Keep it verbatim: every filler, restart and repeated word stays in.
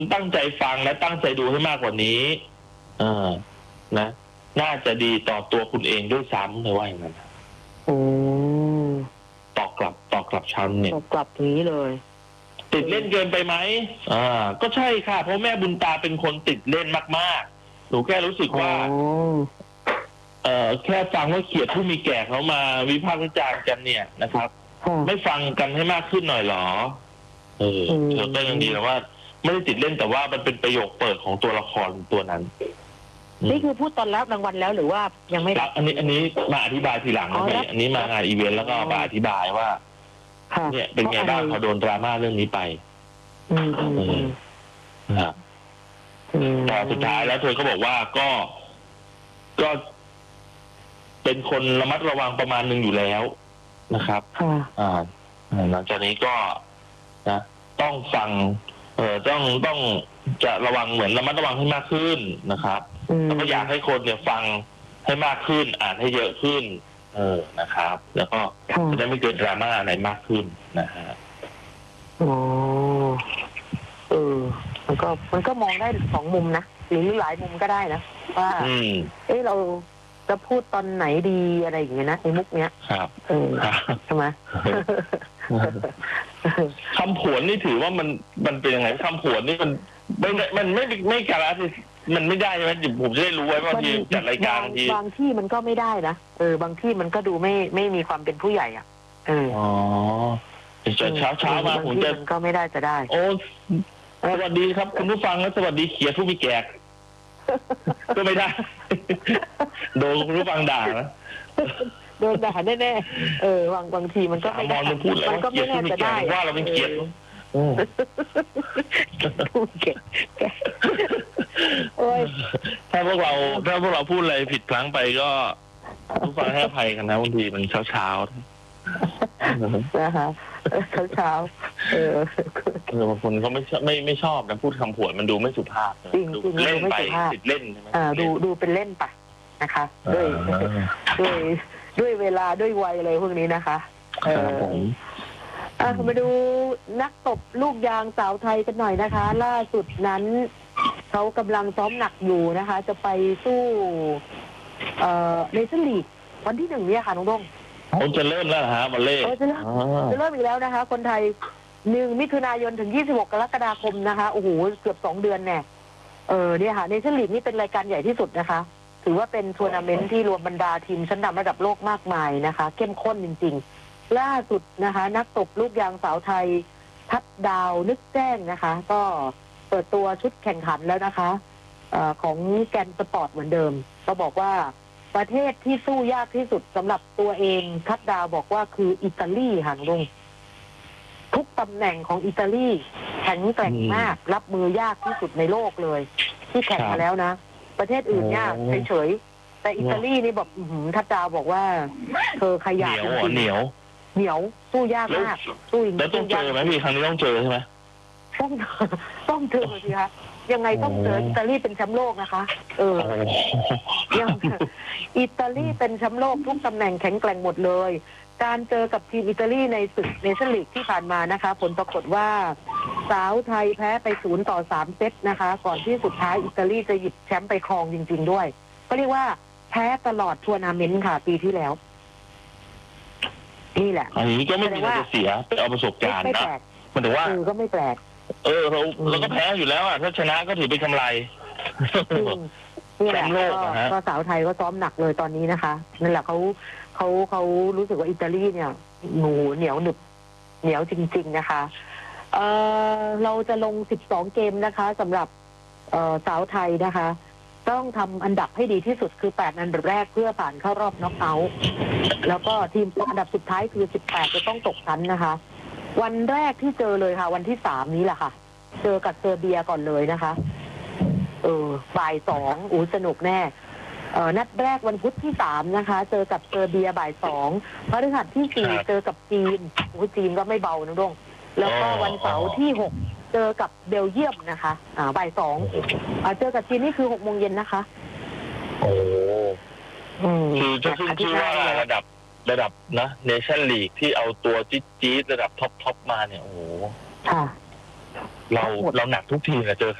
ตั้งใจฟังและตั้งใจดูให้มากกว่านี้เออนะน่าจะดีต่อตัวคุณเองด้วยซ้ำเลยว่าอย่างนั้นโอ้ตอบกลับตอบกลับชาวเน็ตตอบกลับนี้เลยติดเล่นเกินไปไหมอ่าก็ใช่ค่ะเพราะแม่บุญตาเป็นคนติดเล่นมากๆหนูแค่รู้สึกว่าเอ่อแค่ฟังว่าเขียดผู้มีแก่เขามาวิพากษ์วิจารณ์กันเนี่ยนะครับไม่ฟังกันให้มากขึ้นหน่อยหรอเออเธอก็ยังดีนะว่าไม่ได้ติดเล่นแต่ว่ามันเป็นประโยคเปิดของตัวละครตัวนั้นนี่คือพูดตอนรับรางวัลแล้วหรือว่ายังไม่รับอันนี้อันนี้มาอธิบายทีหลังนะพี่อันนี้มางานอีเวนต์แล้วก็มาอธิบายว่าเนี่ยเป็นไงบ้างพอโดนดราม่าเรื่องนี้ไปนะครับแต่สุดท้ายแล้วเธอก็บอกว่าก็ก็เป็นคนระมัดระวังประมาณหนึ่งอยู่แล้วนะครับอ่าหลังจากนี้ก็นะต้องฟังเออต้องต้องจะระวังเหมือนระมัดระวังให้มากขึ้นนะครับแล้วก็อยากให้คนเนี่ยฟังให้มากขึ้นอ่านให้เยอะขึ้นเออนะครับแล้วก็จะได้ไม่เกิดดราม่าอะไรมากขึ้นนะฮะอ๋อเออมันก็มันก็มองได้สองมุมนะหรือหลายมุมก็ได้นะว่าเอ้เราจะพูดตอนไหนดีอะไรอย่างเงี้ยนะไอ้มุกเนี้ยครับเออใช่ไหมคำผวนนี่ถือว่ามันมันเป็นยังไงคำผวนนี่มันไม่มันไม่ไม่การะมันไม่ได้ใช่ไหมผมจะได้รู้ไว้บางทีจัดรายการบางทีบางที่มันก็ไม่ได้นะเออบางที่มันก็ดูไม่ไม่มีความเป็นผู้ใหญ่อ่ะเอออ๋อเช้าเช้ามาผมจะก็ไม่ได้จะได้โอ้สวัสดีครับคุณผู้ฟังและสวัสดีเขียดผู้มีแก่ก็ไม่ได้โดนคุณผู้ฟังด่านะโดนด่าแน่ๆเออบางบางทีมันก็ไม่ได้มันก็ไม่แน่จะได้ว่าเราเป็นเกียรติผู้เก่งโอ้ยถ้าพวกเราถ้าพวกเราพูดอะไรผิดพลั้งไปก็ผู้ฟังให้อภัยกันนะบางทีมันเช้าเช้านะคะเช้าเช้าเออบางคนเขาไม่ไม่ไม่ชอบนะพูดคำผวนมันดูไม่สุภาพจริงจริงเล่นไปติดเล่นใช่ไหมอ่าดูดูเป็นเล่นไปนะคะด้วยด้วยด้วยเวลาด้วยวัยอะไรพวกนี้นะคะเอออ่ะมาดูนักตบลูกยางสาวไทยกันหน่อยนะคะล่าสุดนั้นเขากำลังซ้อมหนักอยู่นะคะจะไปสู้เอ่อเนชั่นลีกวันที่หนึ่งเนี่ยค่ะน้องดงเขาจะเริ่มแล้วฮะวันเล่จะเริ่มจะเริ่มอีกแล้วนะคะคนไทยหนึ่งมิถุนายนถึงยี่สิบหกกรกฎาคมนะคะโอ้โหเกือบสองเดือนแน่เออเนี่ยค่ะเนชั่นลีกนี่เป็นรายการใหญ่ที่สุดนะคะถือว่าเป็นทัวร์นาเมนต์ที่รวมบรรดาทีมชั้นนำระดับโลกมากมายนะคะเข้มข้นจริงๆล่าสุดนะคะนักตบลูกยางสาวไทยทัดดาวนึกแจ้งนะคะก็เปิดตัวชุดแข่งขันแล้วนะคะเอ่อของแกนสปอร์ตเหมือนเดิมก็บอกว่าประเทศที่สู้ยากที่สุดสำหรับตัวเองทัดดาวบอกว่าคืออิตาลีค่ะลุงทุกตำแหน่งของอิตาลีแข็งแกร่งมากรับมือยากที่สุดในโลกเลยที่แข่งมาแล้วนะประเทศอื่นยากเฉยๆแต่อิตาลีนี่บอกทัดดาวบอกว่าเธอขยันเหนียวเหนียวสู้ยากมากสู้แล้วต้องเจอไหมพี่ครั้งนี้ต้องเจอใช่ไหมต้องต้องเจอสิคะยังไงต้องเจออิตาลีเป็นแชมป์โลกนะคะเออยังอิตาลีเป็นแชมป์โลกทุกตำแหน่งแข็งแกร่งหมดเลยการเจอกับทีมอิตาลีในศึกเนชั่นลีกที่ผ่านมานะคะผลปรากฏว่าสาวไทยแพ้ไปศูนย์ต่อสามเซตนะคะก่อนที่สุดท้ายอิตาลีจะหยิบแชมป์ไปครองจริงๆด้วยก็เรียกว่าแพ้ตลอดทัวร์นาเมนต์ค่ะปีที่แล้วนี่แหละอันนี้ก็ไม่มีอะไรจะเสียไปเอาประสบการณ์นะมันถือว่าก็ไม่แปลกเออเราเราก็แพ้อยู่แล้วอ่ะถ้าชนะก็ถือเป็นกำไรนี่แหละก็สาวไทยก็ซ้อมหนักเลยตอนนี้นะคะนั่นแหละเขาเขาเขารู้สึกว่าอิตาลีเนี่ยหนูเหนียวหนึบเหนียวจริงๆนะคะเออเราจะลงสิบสองเกมนะคะสำหรับเอ่อสาวไทยนะคะต้องทำอันดับให้ดีที่สุดคือแปดอันดับแรกเพื่อผ่านเข้ารอบน็อกเอาท์แล้วก็ทีมอันดับสุดท้ายคือสิบแปดจะต้องตกชั้นนะคะวันแรกที่เจอเลยค่ะวันที่สามนี้แหละค่ะเจอกับเซอร์เบียก่อนเลยนะคะเออบ่ายสองอู้สนุกแน่เออนัดแรกวันพุธที่สามนะคะเจอกับเซอร์เบียบ่ายสองพฤหัสที่สี่เจอกับจีนโอ้จีนก็ไม่เบานะดงแล้วก็วันเสาร์ที่หกเจอกับเบลเยียมนะคะอ่าบ่ายสองอ่าเจอกับจีนนี่คือหกโมงเย็นนะคะโอ้คือจะขึ้นชื่อว่าระดับระดับนะเนชั่นลีกที่เอาตัวจี๊ดจี๊ดระดับท็อปท็อปมาเนี่ยโอ้ค่ะเราเราหนักทุกทีมนะเจอ